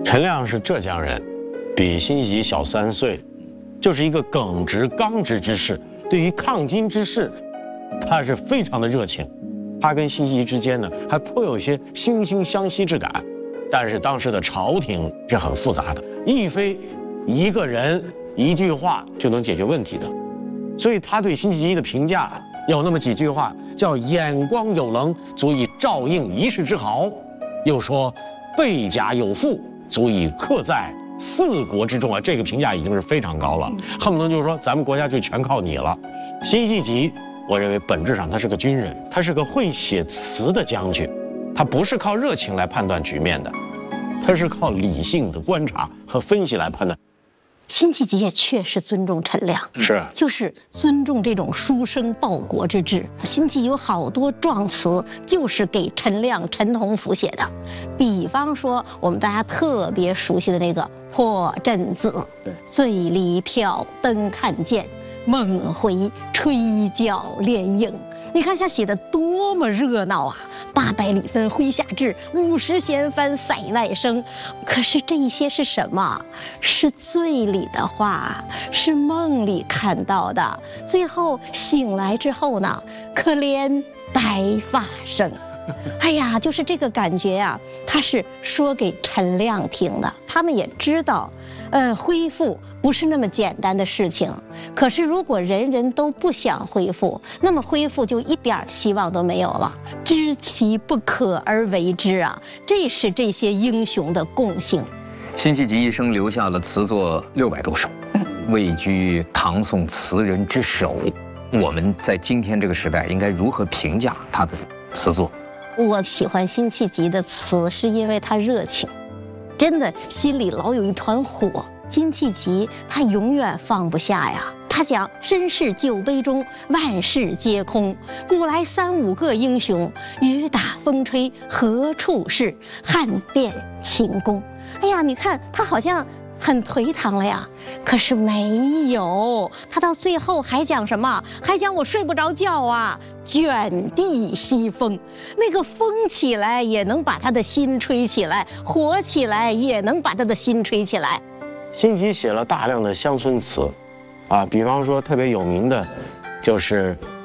陈亮是浙江人，比辛弃疾小3岁，就是一个耿直刚直之士。对于抗金之事，他是非常的热情。他跟辛弃疾之间呢，还颇有一些惺惺相惜之感。但是当时的朝廷是很复杂的，亦非一个人一句话就能解决问题的。所以他对辛弃疾的评价有那么几句话，叫眼光有棱，足以照应一世之豪；又说背甲有负，足以刻在4国之中啊。这个评价已经是非常高了，恨不得就是说咱们国家就全靠你了。辛弃疾，我认为本质上他是个军人，他是个会写词的将军，他不是靠热情来判断局面的，他是靠理性的观察和分析来判断。 辛弃疾也确实尊重陈亮，就是尊重这种书生报国之志。辛弃疾有好多壮词就是给陈亮、陈同甫写的，比方说我们大家特别熟悉的那个《破阵子》，醉里挑灯看剑，梦回吹角连营。你看他写的多么热闹啊！800里分麾下炙，50弦翻塞外声。可是这些是什么？是醉里的话，是梦里看到的。最后醒来之后呢，可怜白发生。哎呀，就是这个感觉啊，他是说给陈亮听的。他们也知道，恢复不是那么简单的事情。可是如果人人都不想恢复，那么恢复就一点希望都没有了。知其不可而为之啊，这是这些英雄的共性。 辛弃疾一生留下了词作600多首，位居唐宋词人之首。我们在今天这个时代应该如何评价他的词作？ 我喜欢辛弃疾的词，是因为他热情，真的心里老有一团火。辛弃疾他永远放不下呀。他讲身世酒杯中，万事皆空。古来3、5个英雄，雨打风吹何处是？汉殿秦宫。哎呀，你看他好像很颓唐了呀，可是没有，他到最后还讲什么？还讲我睡不着觉啊，卷地西风。那个风起来也能把他的心吹起来，火起来也能把他的心吹起来。 辛弃疾写了大量的乡村词，比方说特别有名的，就是